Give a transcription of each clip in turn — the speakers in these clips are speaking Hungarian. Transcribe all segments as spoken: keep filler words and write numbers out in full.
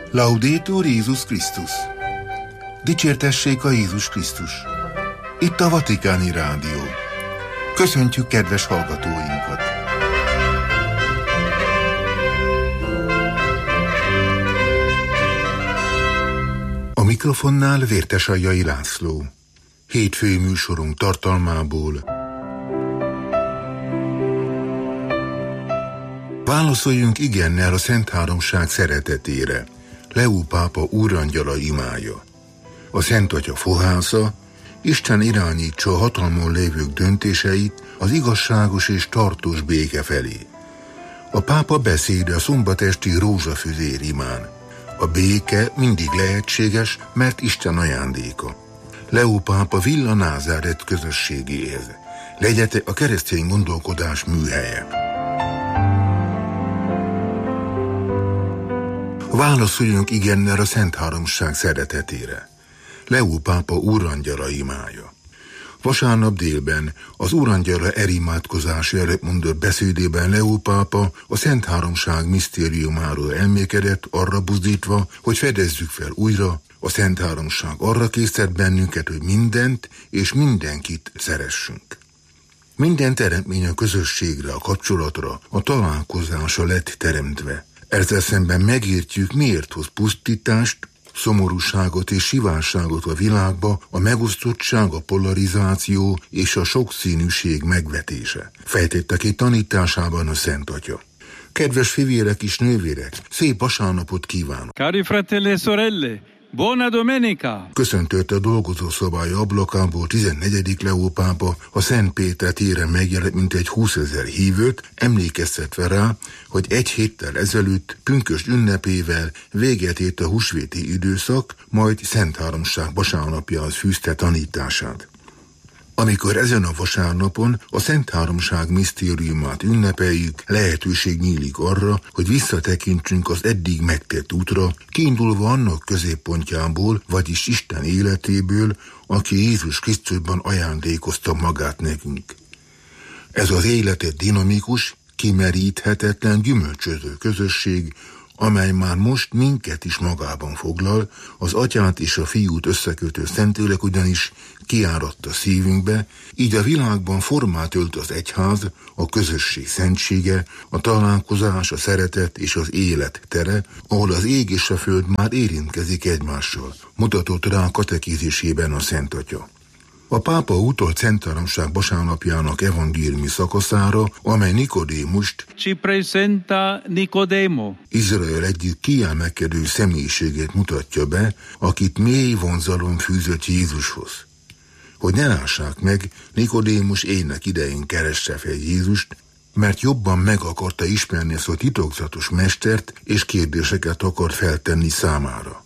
Laudetur Jézus Krisztus! Dicsértessék a Jézus Krisztus! Itt a Vatikáni Rádió. Köszöntjük kedves hallgatóinkat! A mikrofonnál Vértesaljai László. Hétfői műsorunk tartalmából: válaszoljunk igennel a Szent Háromság szeretetére. Leó pápa úrangyala imája. A Szent Atya fohásza: Isten irányítsa a hatalmon lévők döntéseit az igazságos és tartós béke felé. A pápa beszéde a szombatesti rózsafüzér imán. A béke mindig lehetséges, mert Isten ajándéka. Leó pápa Villa Názáret közösségéhez. Legyetek a keresztény gondolkodás műhelye. Válaszoljunk igennel a Szent Háromság szeretetére. Leó pápa úrangyala imája. Vasárnap délben az úrangyala erimádkozása előtt mondott beszédében Leó pápa a Szent Háromság misztériumáról elmékedett, arra buzdítva, hogy fedezzük fel újra. A Szent Háromság arra késztet bennünket, hogy mindent és mindenkit szeressünk. Minden teremtmény a közösségre, a kapcsolatra, a találkozásra lett teremtve. Ezzel szemben megértjük, miért hoz pusztítást, szomorúságot és sivárságot a világba a megosztottság, a polarizáció és a sokszínűség megvetése. Fejtette ki tanításában a Szent Atya. Kedves fivérek és nővérek, szép vasárnapot kívánok! Cari fratelli e sorelle, buona domenica! Köszöntött a dolgozószobája ablakából tizennegyedik Leó pápa a Szent Péter téren megjelent mintegy húszezer hívőt, emlékeztetve rá, hogy egy héttel ezelőtt pünkösd ünnepével véget ért a húsvéti időszak, majd Szent Háromság vasárnapjához fűzte tanítását. Amikor ezen a vasárnapon a Szent Háromság misztériumát ünnepeljük, lehetőség nyílik arra, hogy visszatekintsünk az eddig megtett útra, kiindulva annak középpontjából, vagyis Isten életéből, aki Jézus Krisztusban ajándékozta magát nekünk. Ez az életet dinamikus, kimeríthetetlen, gyümölcsöző közösség, amely már most minket is magában foglal, az Atyát és a Fiút összekötő Szentlélek ugyanis kiáradt a szívünkbe, így a világban formát ölt az egyház, a közösség szentsége, a találkozás, a szeretet és az élet tere, ahol az ég és a föld már érintkezik egymással, mutatott rá a katekézisében a Szent Atya. A pápa utalt Szent Háromság vasárnapjának evangéliumi szakaszára, amely Nikodémust, Ci presenta Nicodemo, Izrael egyik kiemelkedő személyiségét mutatja be, akit mély vonzalom fűzött Jézushoz. Hogy ne lássák meg, Nikodémus ének idején keresse fel Jézust, mert jobban meg akarta ismerni ezt a titokzatos mestert, és kérdéseket akar feltenni számára.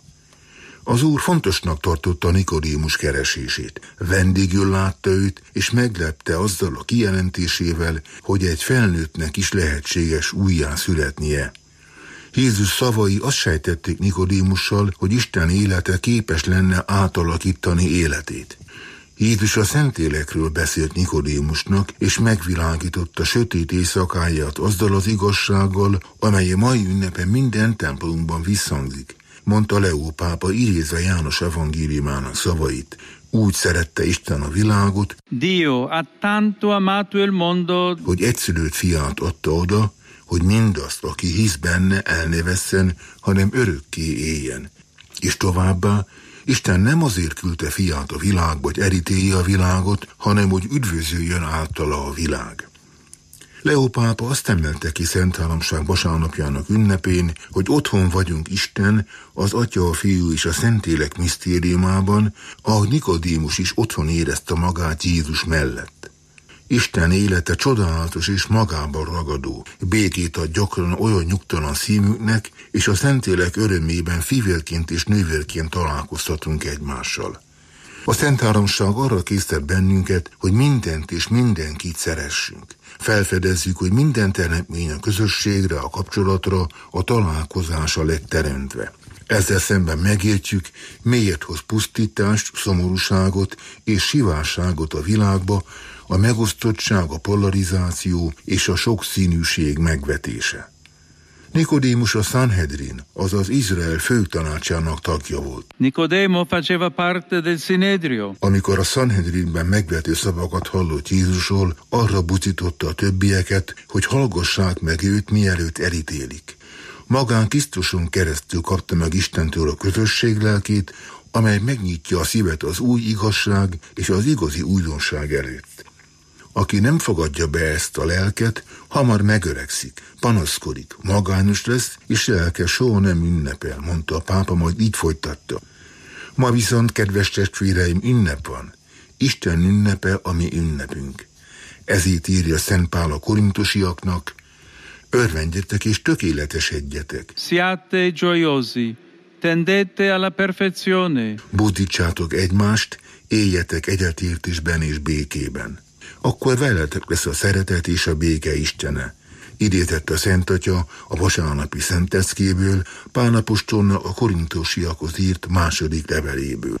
Az Úr fontosnak tartotta Nikodémus keresését. Vendégül látta őt, és meglepte azzal a kijelentésével, hogy egy felnőttnek is lehetséges újjá születnie. Jézus szavai azt sejtették Nikodémussal, hogy Isten élete képes lenne átalakítani életét. Jézus a Szentlélekről beszélt Nikodémusnak, és megvilágította sötét éjszakáját azzal az igazsággal, amely a mai ünnepen minden templomunkban visszhangzik. Mondta Leó pápa idézve János evangéliumának szavait. Úgy szerette Isten a világot, Dio ha tanto amato il mondo, hogy egyszülött fiát adta oda, hogy mindazt, aki hisz benne, el ne vesszen, hanem örökké éljen. És továbbá, Isten nem azért küldte fiát a világba, hogy elítélje a világot, hanem hogy üdvözöljön általa a világ. Leó pápa azt emelte ki Szent Háromság vasárnapjának ünnepén, hogy otthon vagyunk Isten, az Atya, a Fiú és a Szentlélek misztériumában, ahogy Nikodémus is otthon érezte magát Jézus mellett. Isten élete csodálatos és magában ragadó, békét ad gyakran olyan nyugtalan szívünknek, és a Szentlélek örömében fivérként és nővérként találkoztatunk egymással. A Szent Háromság arra késztet bennünket, hogy mindent és mindenkit szeressünk. Felfedezzük, hogy minden teremtmény a közösségre, a kapcsolatra, a találkozásra lett teremtve. Ezzel szemben megértjük, miért hoz pusztítást, szomorúságot és sivárságot a világba, a megosztottság, a polarizáció és a sokszínűség megvetése. Nikodémus a Sanhedrin, azaz Izrael főtanácsának tagja volt. Nicodemo faceva parte del Sinedrio. Amikor a Sanhedrinben megvető szavakat hallott Jézusról, arra buzdította a többieket, hogy hallgassák meg őt, mielőtt elítélik. Magán Krisztuson keresztül kapta meg Istentől a közösség lelkét, amely megnyitja a szívet az új igazság és az igazi újdonság előtt. Aki nem fogadja be ezt a lelket, hamar megöregszik, panaszkodik, magányos lesz, és lelke soha nem ünnepel, mondta a pápa, majd így folytatta. Ma viszont, kedves testvéreim, ünnep van. Isten ünnepe a mi ünnepünk. Ezért írja Szent Pál a korintusiaknak: örvendjetek és tökéletesedjetek. Siate gioiosi, tendete alla perfezione. Buzdítsátok egymást, éljetek egyetértésben és békében. Akkor veletek lesz a szeretet és a béke Istene. Idézett a Szent Atya a vasárnapi szenteckéből, Pál apostolnak a korintusiakhoz írt második leveléből.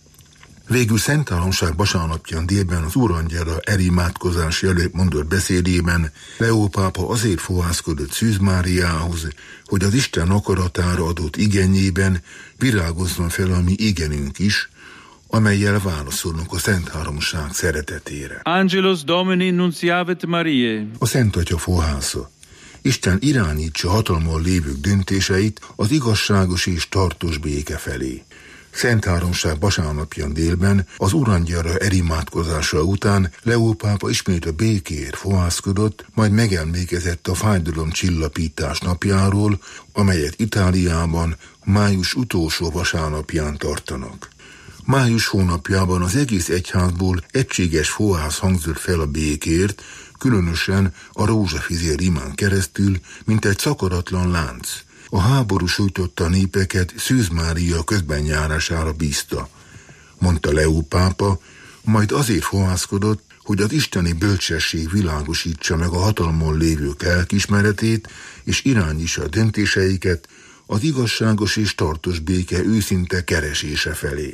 Végül Szent Háromság vasárnapján délben az Úrangyala elimádkozás előtt mondott beszédében Leó pápa azért fohászkodott Szűz Máriához, hogy az Isten akaratára adott igényében virágozzon fel a mi igenünk is, amellyel válaszolunk a Szent Háromság szeretetére. Angelus Domini nunciavit Mariae. A Szent Atya fohásza: Isten irányítsa hatalmon lévők döntéseit az igazságos és tartós béke felé. Szent Háromság vasárnapján délben az Urangyala elimádkozása után Leó pápa ismét a békéért fohászkodott, majd megemlékezett a fájdalomcsillapítás napjáról, amelyet Itáliában május utolsó vasárnapján tartanak. Május hónapjában az egész egyházból egységes fohász hangzott fel a békért, különösen a rózsafizér imán keresztül, mint egy szakadatlan lánc. A háború sújtotta népeket Szűz Mária közbenjárására bízta, mondta Leó pápa, majd azért fohászkodott, hogy az isteni bölcsesség világosítsa meg a hatalmon lévők lelkiismeretét, és irányítsa a döntéseiket az igazságos és tartós béke őszinte keresése felé.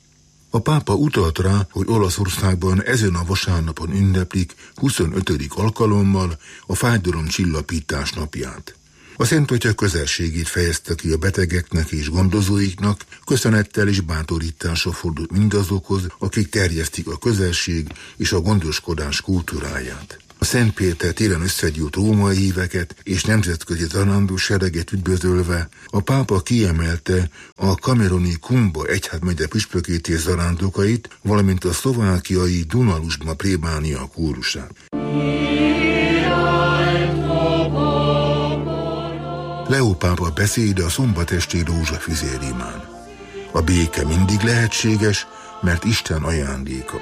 A pápa utalt rá, hogy Olaszországban ezen a vasárnapon ünneplik huszonötödik alkalommal a fájdalomcsillapítás napját. A Szent Atya közelségét fejezte ki a betegeknek és gondozóiknak, köszönettel és bátorítással fordult mindazokhoz, akik terjesztik a közelség és a gondoskodás kultúráját. A Szent Péter téren összegyűlt római híveket és nemzetközi zarándok sereget üdvözölve, a pápa kiemelte a kameruni Kumba egyházmegye püspökét és zarándokait, valamint a szlovákiai Dunalusma plébánia kórusát. Leó pápa beszéde a szombatesti rózsafizér imán. A béke mindig lehetséges, mert Isten ajándéka.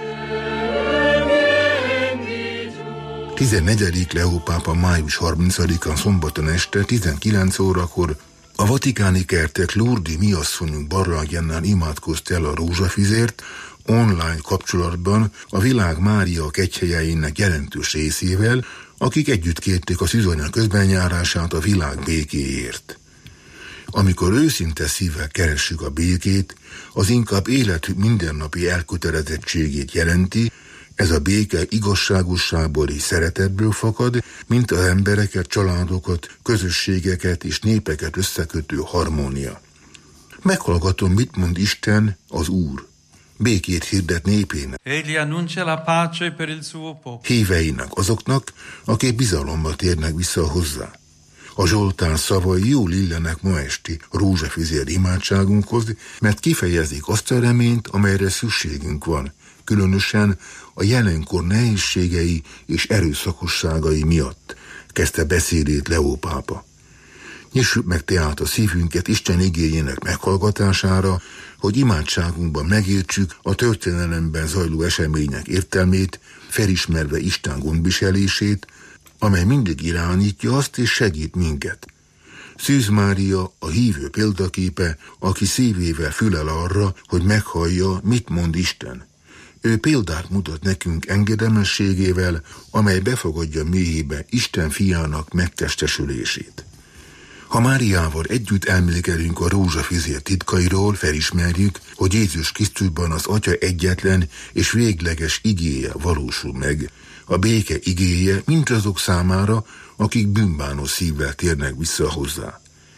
tizennegyedik Leó pápa május harmincadikán szombaton este tizenkilenc órakor a vatikáni kertek Lourdes mi asszonyunk barlangjánál imádkozta el a rózsafizért, online kapcsolatban a világ Mária kegyhelyeinek jelentős részével, akik együtt kérték a szűzanya közbenjárását a világ békéért. Amikor őszinte szívvel keressük a békét, az inkább életük mindennapi elkötelezettségét jelenti, ez a béke igazságosságból és szeretetből fakad, mint az embereket, családokat, közösségeket és népeket összekötő harmónia. Meghallgatom, mit mond Isten, az Úr. Békét hirdet népének, híveinek, azoknak, akik bizalommal térnek vissza hozzá. A Zsoltár szavai jól illenek ma esti rózsafizér imádságunkhoz, mert kifejezik azt a reményt, amelyre szükségünk van, különösen a jelenkor nehézségei és erőszakosságai miatt, kezdte beszédét Leó pápa. Nyissuk meg tehát a szívünket Isten igéjének meghallgatására, hogy imádságunkban megértsük a történelemben zajló események értelmét, felismerve Isten gondviselését, amely mindig irányítja azt és segít minket. Szűz Mária a hívő példaképe, aki szívével fülel arra, hogy meghallja, mit mond Isten. Ő példát mutat nekünk engedelmességével, amely befogadja mélyébe Isten fiának megtestesülését. Ha Máriával együtt elmélkedünk a rózsafizér titkairól, felismerjük, hogy Jézus Krisztusban az Atya egyetlen és végleges igéje valósul meg. A béke igéje mindazok számára, akik bűnbánó szívvel térnek vissza hozzá.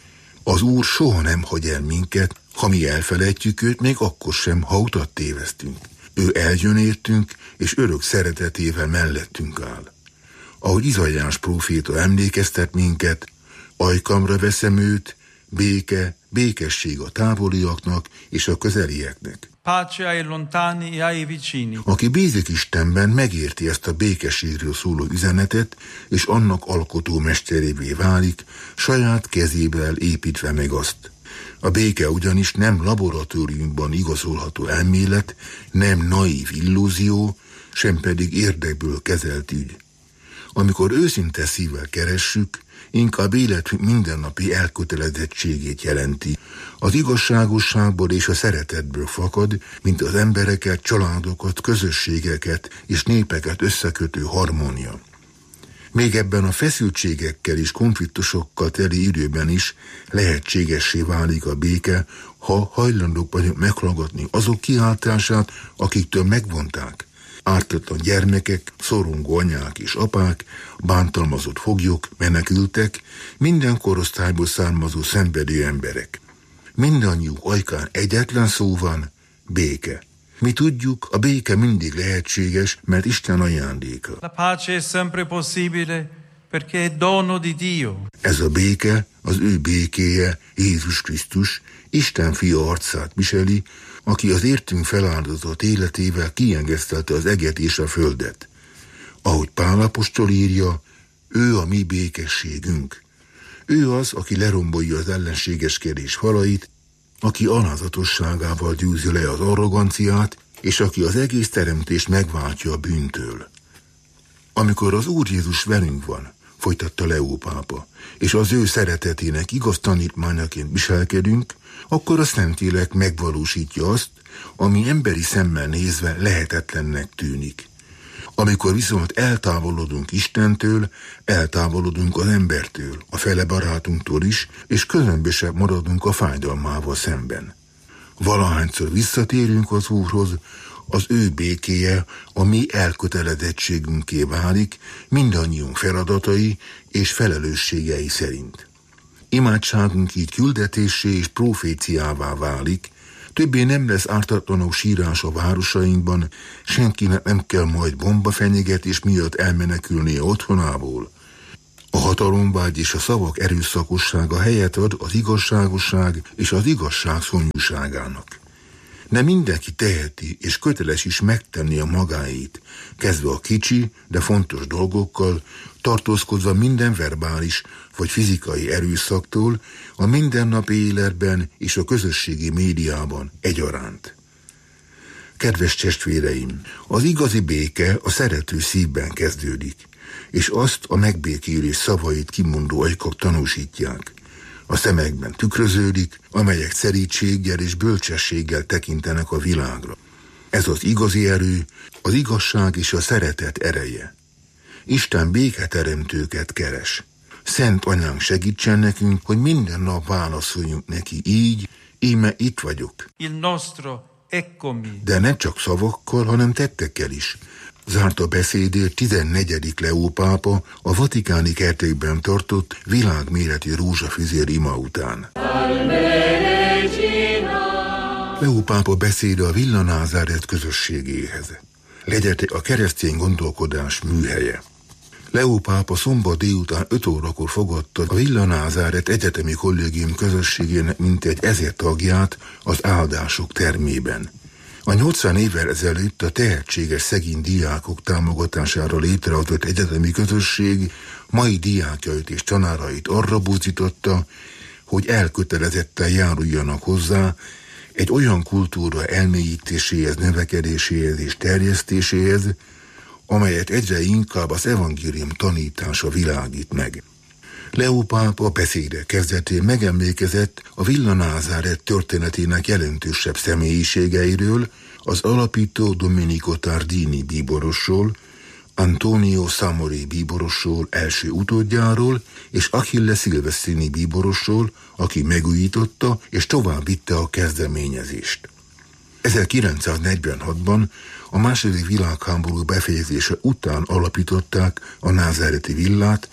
Az Úr soha nem hagy el minket, ha mi elfelejtjük őt, még akkor sem, ha utat tévesztünk. Ő eljön értünk, és örök szeretetével mellettünk áll. Ahogy Izaiás próféta emlékeztet minket, ajkamra veszem őt, béke, békesség a távoliaknak és a közelieknek. Pace ai lontani e ai vicini. Aki bízik Istenben, megérti ezt a békességről szóló üzenetet, és annak alkotó mesterévé válik, saját kezével építve meg azt. A béke ugyanis nem laboratóriumban igazolható elmélet, nem naív illúzió, sem pedig érdekből kezelt ügy. Amikor őszinte szívvel keressük, inkább életünk mindennapi elkötelezettségét jelenti. Az igazságosságból és a szeretetből fakad, mint az embereket, családokat, közösségeket és népeket összekötő harmónia. Még ebben a feszültségekkel és konfliktusokkal teli időben is lehetségessé válik a béke, ha hajlandók vagyunk meghallgatni azok kiáltását, akiktől megvonták. Ártatlan gyermekek, szorongó anyák és apák, bántalmazott foglyok, menekültek, minden korosztályból származó szenvedő emberek. Mindannyiuk ajkán egyetlen szó van, béke. Mi tudjuk, a béke mindig lehetséges, mert Isten ajándéka. La pace è sempre possibile perché è dono di Dio. Ez a béke, az ő békéje, Jézus Krisztus, Isten fia arcát viseli, aki az értünk feláldozott életével kiengesztelte az eget és a földet. Ahogy Pál apostol írja, ő a mi békességünk. Ő az, aki lerombolja az ellenségeskedés falait, aki alázatosságával győzi le az arroganciát, és aki az egész teremtést megváltja a bűntől. Amikor az Úr Jézus velünk van, folytatta Leó pápa, és az ő szeretetének igaz tanítmányaként viselkedünk, akkor a Szentlélek megvalósítja azt, ami emberi szemmel nézve lehetetlennek tűnik. Amikor viszont eltávolodunk Istentől, eltávolodunk az embertől, a fele barátunktól is, és közömbösebb maradunk a fájdalmával szemben. Valahányszor visszatérünk az Úrhoz, az ő békéje a mi elkötelezettségünké válik, mindannyiunk feladatai és felelősségei szerint. Imádságunk így küldetésé és proféciává válik, többé nem lesz ártatlanok sírás a városainkban, senkinek nem kell majd bombafenyegetés miatt elmenekülnie otthonából. A hatalomvágy és a szavak erőszakossága helyet ad az igazságosság és az igazság szomjúságának. De mindenki teheti és köteles is megtenni a magáét, kezdve a kicsi, de fontos dolgokkal, tartózkodva minden verbális vagy fizikai erőszaktól, a mindennapi életben és a közösségi médiában egyaránt. Kedves testvéreim, az igazi béke a szerető szívben kezdődik, és azt a megbékélés szavait kimondó ajkak tanúsítják. A szemekben tükröződik, amelyek szerítséggel és bölcsességgel tekintenek a világra. Ez az igazi erő, az igazság és a szeretet ereje. Isten béketeremtőket keres. Szent Anyánk segítsen nekünk, hogy minden nap válaszoljunk neki így, íme itt vagyok. Il nostro eccomi. De ne csak szavakkal, hanem tettekkel is. Zárta beszédét tizennegyedik Leó pápa a vatikáni kertekben tartott világméretű rózsafüzér ima után. Leó pápa beszéde a Villa Názáret közösségéhez. Legyetek a keresztény gondolkodás műhelye. Leó pápa szombat délután öt órakor fogadta a Villa Názáret Egyetemi Kollégium közösségének mintegy ezer tagját az áldások termében. A nyolcvan évvel ezelőtt a tehetséges szegény diákok támogatására létrehozott egyetemi közösség mai diákjait és tanárait arra buzdította, hogy elkötelezetten járuljanak hozzá egy olyan kultúra elmélyítéséhez, növekedéséhez és terjesztéséhez, amelyet egyre inkább az evangélium tanítása világít meg. Leó pápa beszéde kezdetén megemlékezett a Villa Názáret történetének jelentősebb személyiségeiről, az alapító Domenico Tardini bíborosról, Antonio Samori bíborosról első utódjáról, és Achille Silvestrini bíborosról, aki megújította és tovább vitte a kezdeményezést. ezerkilencszáznegyvenhatban a második világháború befejezése után alapították a názáreti villát,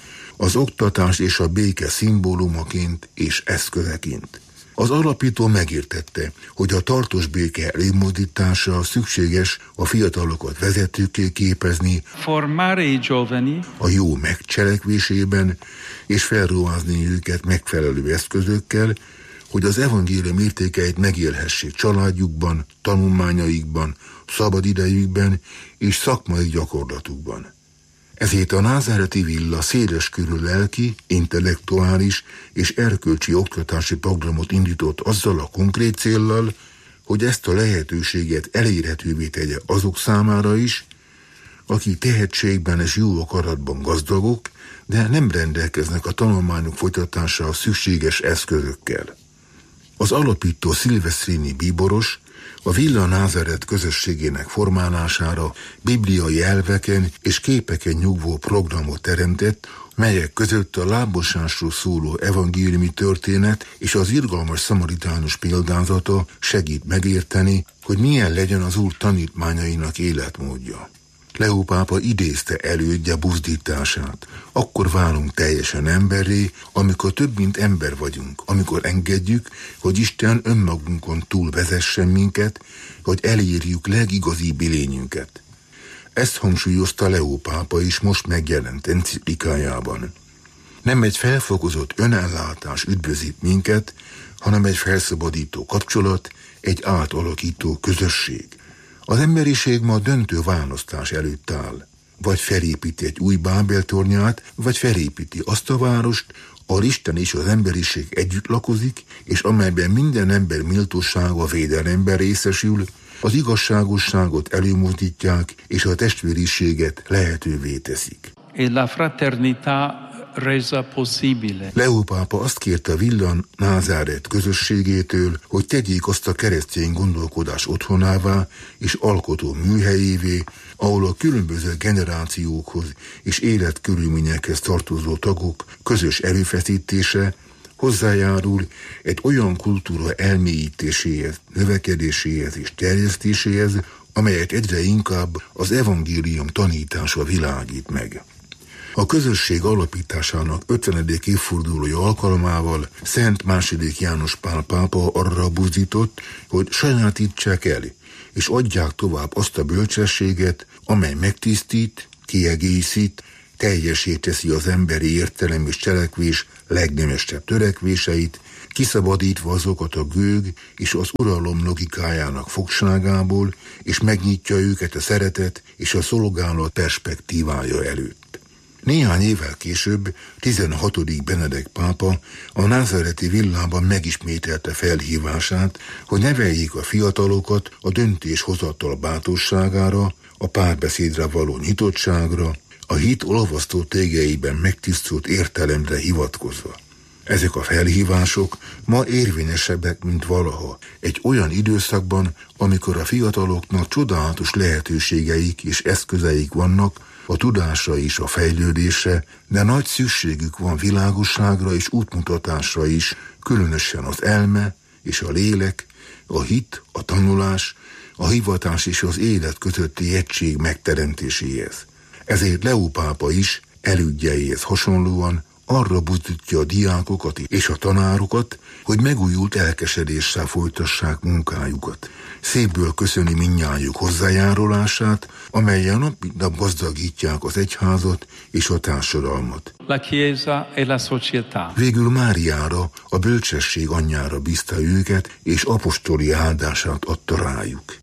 az oktatás és a béke szimbólumaként és eszközeként. Az alapító megértette, hogy a tartós béke előmozdítása szükséges a fiatalokat vezetőkké képezni, formare i giovani, a jó megcselekvésében, és felruházni őket megfelelő eszközökkel, hogy az evangélium értékeit megélhessék családjukban, tanulmányaikban, szabadidejükben és szakmai gyakorlatukban. Ezért a názáreti villa széleskörű lelki, intellektuális és erkölcsi oktatási programot indított azzal a konkrét céllal, hogy ezt a lehetőséget elérhetővé tegye azok számára is, akik tehetségben és jó akaratban gazdagok, de nem rendelkeznek a tanulmányok folytatásához szükséges eszközökkel. Az alapító szilvesztrini bíboros a Villa Názáret közösségének formálására bibliai elveken és képeken nyugvó programot teremtett, melyek között a lábmosásról szóló evangéliumi történet és az irgalmas szamaritánus példázata segít megérteni, hogy milyen legyen az Úr tanítmányainak életmódja. Leó pápa idézte elődje buzdítását. Akkor válunk teljesen emberré, amikor több mint ember vagyunk, amikor engedjük, hogy Isten önmagunkon túl vezessen minket, hogy elérjük legigazibb lényünket. Ezt hangsúlyozta Leó pápa is most megjelent enciklikájában. Nem egy felfokozott önellátás üdvözít minket, hanem egy felszabadító kapcsolat, egy átalakító közösség. Az emberiség ma döntő választás előtt áll. Vagy felépíti egy új Bábel tornyát, vagy felépíti azt a várost, ahol Isten és az emberiség együtt lakozik, és amelyben minden ember méltósága védelemben részesül, az igazságosságot előmozdítják, és a testvériséget lehetővé teszik. e la fraternità resa possibile. Leó pápa azt kérte a Villa Názáret közösségétől, hogy tegyék azt a keresztény gondolkodás otthonává és alkotó műhelyévé, ahol a különböző generációkhoz és életkörülményekhez tartozó tagok közös erőfeszítése hozzájárul egy olyan kultúra elmélyítéséhez, növekedéséhez és terjesztéséhez, amelyet egyre inkább az evangélium tanítása világít meg. A közösség alapításának ötvenedik évfordulója alkalmával Szent második János Pál pápa arra buzdított, hogy sajátítsák el, és adják tovább azt a bölcsességet, amely megtisztít, kiegészít, teljesé teszi az emberi értelem és cselekvés legnemesebb törekvéseit, kiszabadítva azokat a gőg és az uralom logikájának fogságából, és megnyitja őket a szeretet és a szolgálat perspektívája előtt. Néhány évvel később tizenhatodik Benedek pápa a názáreti villában megismételte felhívását, hogy neveljék a fiatalokat a döntéshozatal bátorságára, a párbeszédre való nyitottságra, a hit olvasztó tégeiben megtisztult értelemre hivatkozva. Ezek a felhívások ma érvényesebbek, mint valaha, egy olyan időszakban, amikor a fiataloknak csodálatos lehetőségeik és eszközeik vannak, a tudásra és a fejlődésre, de nagy szükségük van világosságra és útmutatásra is, különösen az elme és a lélek, a hit, a tanulás, a hivatás és az élet közötti egység megteremtéséhez. Ezért Leó pápa is elődjeihez hasonlóan arra buzdítja a diákokat és a tanárokat, hogy megújult elkesedéssel folytassák munkájukat. Szépből köszöni mindnyájuk hozzájárulását, amelyen nap mint nap gazdagítják az egyházat és a társadalmat. La Chiesa e la società. Végül Máriára, a bölcsesség anyjára bízta őket, és apostoli áldását adta rájuk.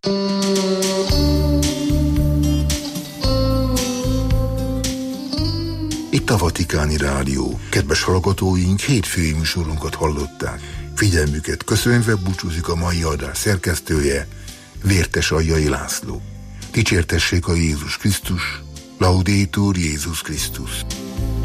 Itt a Vatikáni Rádió. Kedves hallgatóink, hétfői műsorunkat hallották. Figyelmüket köszönve búcsúzik a mai adás szerkesztője, Vértes Aljai László. Dicsértessék a Jézus Krisztus, Laudetur Jézus Krisztus.